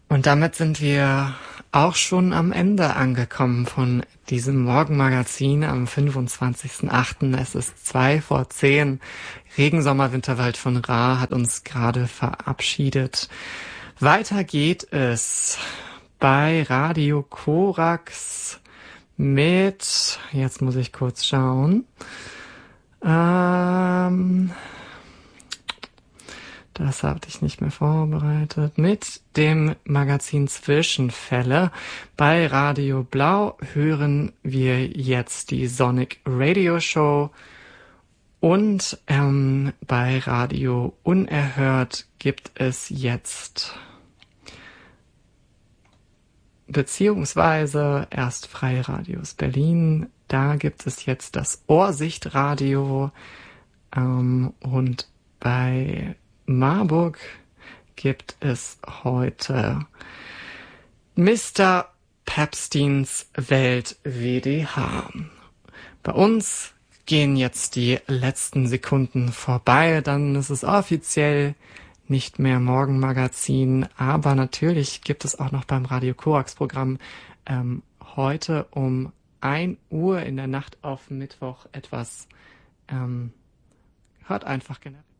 Und damit sind wir auch schon am Ende angekommen von diesem Morgenmagazin am 25.08. Es ist 2 vor 10. Regensommer Winterwald von Ra hat uns gerade verabschiedet. Weiter geht es bei Radio Korax mit, jetzt muss ich kurz schauen, das hatte ich nicht mehr vorbereitet. Mit dem Magazin Zwischenfälle. Bei Radio Blau hören wir jetzt die Sonic Radio Show. Und bei Radio Unerhört gibt es jetzt, beziehungsweise erst Freiradios Berlin, da gibt es jetzt das Ohrsichtradio. Und bei Marburg gibt es heute Mr. Pepsteins Welt WDH. Bei uns gehen jetzt die letzten Sekunden vorbei, dann ist es offiziell nicht mehr Morgenmagazin, aber natürlich gibt es auch noch beim Radio Korax Programm heute um 1 Uhr in der Nacht auf Mittwoch etwas, hört einfach generell.